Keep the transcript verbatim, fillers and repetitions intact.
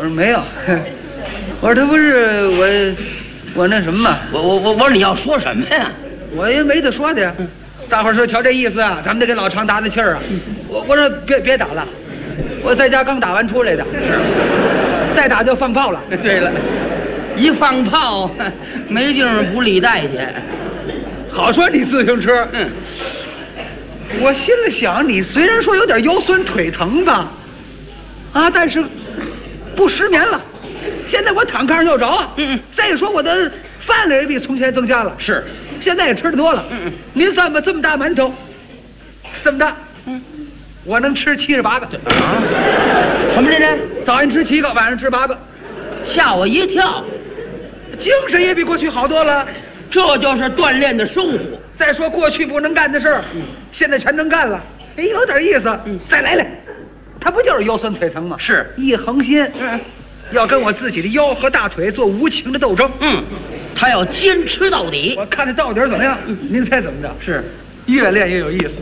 说没有，我说他不是我，我那什么嘛， 我我我我说你要说什么呀？ 我也没得说的呀。大伙儿说瞧这意思啊，咱们得给老常打打气儿啊。我我说别别打了，我在家刚打完出来的，再打就放炮了。 对了，一放炮没地方补履带去。 好说你自行车， 嗯， 我心里想，你虽然说有点腰酸腿疼吧，啊，但是不失眠了。现在我躺炕上又着啊， 嗯， 再一说我的饭量也比从前增加了， 是， 现在也吃的多了。 嗯嗯， 您算吧，这么大馒头，这么大， 嗯， 我能吃七十八个。 啊，什么来着？ 早上吃七个，晚上吃八个， 吓我一跳。 精神也比过去好多了。 这就是锻炼的收获。 再说过去不能干的事儿， 嗯， 现在全能干了，哎，有点意思。 嗯， 再来来，他不就是腰酸腿疼吗？ 是一横心， 嗯， 要跟我自己的腰和大腿做无情的斗争。 嗯，他要坚持到底。 我看他到底怎么样，您猜怎么着？ 是， 越练越有意思。